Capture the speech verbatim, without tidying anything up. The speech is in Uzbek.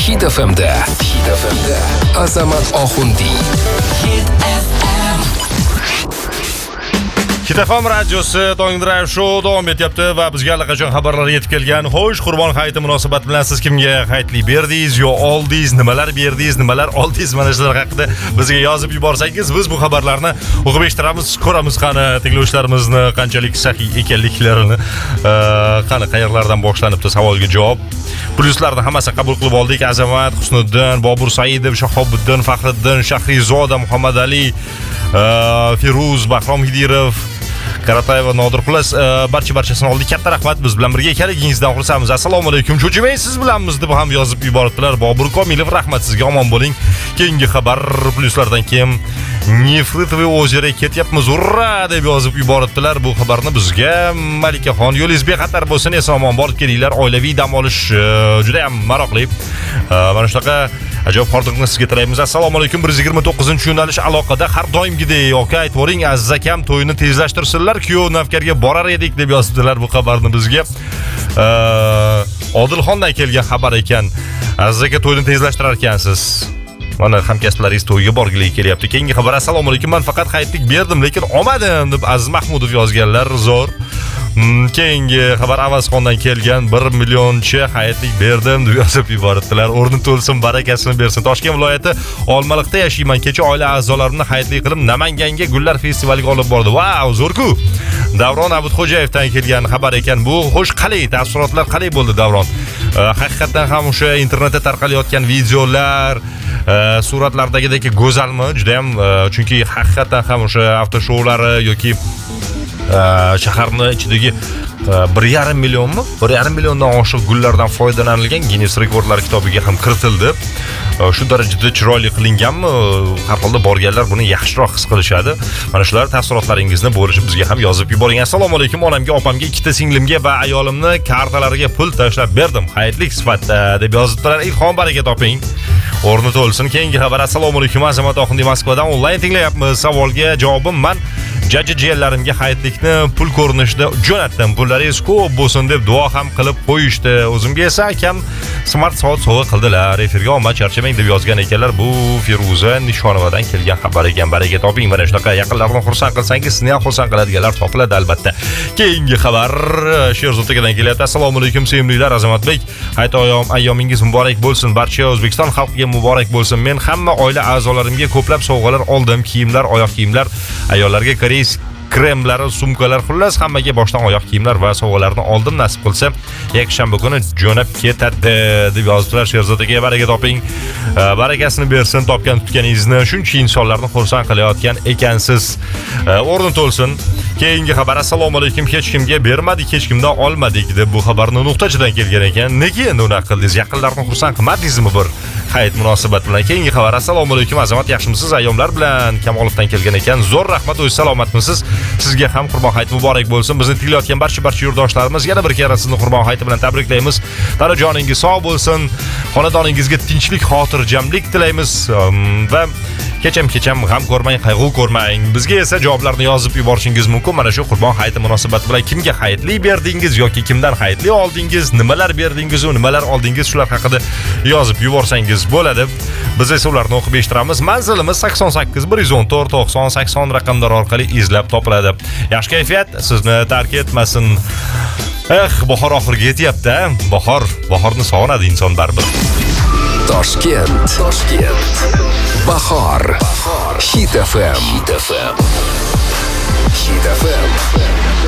Hit F M'da. Hit F M'da Azamat Oxundiy. Hit F M. Hit F M radiosi Tong Drive Show davom etyapti va bizga allaqachon xabarlar yetib kelgan. Xo'sh, Qurbon hayiti munosabati bilan siz kimga hayitlik berdingiz yo oldingiz, nimalar berdingiz, nimalar oldingiz, mana shular haqida bizga yozib yuborsangiz, biz bu xabarlarni o'qib eshittiramiz, ko'ramiz qani tinglovchilarimizni qanchalik sahiy ekanliklarini, qani qayerlardan boshlanibdi savolga javob. Plyuslarni hammasini qabul qilib oldik. Azamat, Husniddin, Bobur Saidov, Shahobiddin, Faxriddin, Shahrizoda, Muhammad Ali, Firuz, Bahrom Hidirov, Karatayeva, Nodir Qulas, barcha barchasini oldik. Katta rahmat biz bilan birga ekanligingizdan xursandmiz. Assalomu alaykum. Cho'chimay siz bilanmiz deb ham yozib yuboribdilar. Bobur Komilov, rahmat sizga, omon bo'ling. Keyingi xabar plyuslardan keyin Nefritovoy ozeriga ketyapmiz. Urra deb yozib yuboribdilar. Bu xabarni bizga Malikaxon, yo'lingiz bexatar bo'lsin, eson-omon borib kelinglar. Oilaviy dam olish juda ham maroqli. Mana shunaqa ajoyib hordiqni sizga tilaymiz. Assalomu alaykum. bir yuz yigirma to'qqizinchi yo'nalish aloqada har doimgidek aka aytvoring, Aziz akam to'yini tezlashtirsinlar, kuyov navkarga borar edik deb yozibdilar bu xabarni bizga. Odilxondan kelgan xabar ekan. Aziz aka to'yini tezlashtirar ekansiz. Mana hamkasblaringiz to'yga borgiligi kelyapti. Keyingi xabar. Assalomu alaykum. Men faqat hayitlik berdim, lekin olmadim deb Aziz Mahmudov yozganlar. Zo'r. Keyingi xabar Avazxondan kelgan. bir millioncha hayitlik berdim deb yozib yuboribdilar. O'rni to'lsin, barakasini bersin. Toshkent viloyati Olmaliqda yashayman. Kecha oila a'zolarimni hayitlik qilib Namanganga gullar festivaliga olib bordi. Vau, zo'r-ku. Davron Abudxo'jayevdan kelgan xabar ekan. Bu xo'sh, qalay taassurotlar qalay bo'ldi Davron? Haqiqatan ham o'sha internetda tarqalayotgan videolar, suratlardagidek go'zalmi? Juda ham, chunki haqiqatan ham o'sha avtoshoullari yoki shaharni ichidagi bir yarim millionmi? bir yarim milliondan oshiq gullardan foydalanilgan Guinness rekordlar kitobiga ham kiritildi. Shu darajada chiroyli qilinganmi? Har holda borganlar buni yaxshiroq his qilishadi. Mana shular taassurotlaringizni bo'lishib bizga ham yozib yuboring. Assalomu alaykum. Onamga, opamga, ikkita singlimga va ayolimni kartalariga pul tashlab berdim. Hayitlik sifatida deb yozibdilar. Ilhom, baraka toping. O'rni to'lsin. Keyingi xabar. Assalomu alaykum. Azamat Oxundiy Moskvadan onlayn tinglayapmiz. Savolga javobim men jajjiyellarimga hayitlikni pul ko'rinishida jo'natdim. Pullaringiz ko'p bo'lsin deb duo ham qilib qo'yishdi. O'zimga esa akam smart soat sovg'a qildilar. Efirga omad charchamang deb yozgan ekanlar. Bu Feruza Nishonovadan kelgan xabar ekan. Baraka toping. Mana shunaqa yaqinlarni xursand qilsangiz, sizni ham xursand qiladiganlar topiladi albatta. Keyingi xabar Sherzodagadan kelyapti. Assalomu alaykum sevimlilar, Azamatbek. Hayit ayyomingiz muborak bo'lsin. Barcha O'zbekiston xalqiga muborak bo'lsin. Men hamma oila a'zolarimga ko'plab sovg'alar oldim. Kiyimlar, oyoq kiyimlar, ayollarga koreys kremlari, sumkalar, xullas hammaga boshdan oyoq kiyimlar va sovg'alarni oldim. Nasib qilsa, yakshanba kuni jo'nab ketadi deb yozdilar. Sherzod aka, baraka toping. Barakasini bersin, topgan tutganingizni. Shuncha insonlarni xursand qilayotgan ekansiz. O'rni to'lsin. Keyingi xabar. Assalomu alaykum. Hech kimga bermadik, hech kimdan olmadik deb bu xabarni nuqtachidan kelgan ekan. Nega endi unaqa qildingiz? Yaqinlarni xursand qilmadingizmi bir hayit munosabati bilan? Keyingi xabar. Assalomu alaykum. Azamat, yaxshimisiz? Ayyomlar bilan Kamolovdan kelgan ekan. Zo'r rahmat, o'zingiz salomatmisiz? Sizga ham Qurbon hayiti muborak bo'lsin. Bizni tinglayotgan barcha barcha yurtdoshlarimiz yana bir karra sizni Qurbon hayiti bilan tabriklaymiz. Tanajoningiz sog' bo'lsin. Xonadoningizga tinchlik, xotirjamlik tilaymiz va kecham-kecham g'am ko'rmang, qayg'u ko'rmang. Bizga esa javoblarni yozib yuborishingiz mumkin. Mana shu Qurbon hayiti munosabati bilan kimga hayitli berdingiz yoki kimdan hayitli oldingiz, nimalar berdingiz va nimalar oldingiz, shular haqida yozib yuborsangiz bo'ladi. Biz esa ularni o'qib eshittiramiz. Manzilimiz sakson sakkiz bir yuz o'n to'rt to'qson sakson raqamlari orqali izlab topiladi. Yaxshi kayfiyat sizni tark etmasin. Eh, bahor oxiriga yetyapti. Bahor, bahorni sog'inadi inson baribir. Toshkent, Toshkent. Bahor, Hit F M. Hit F M. Hit F M.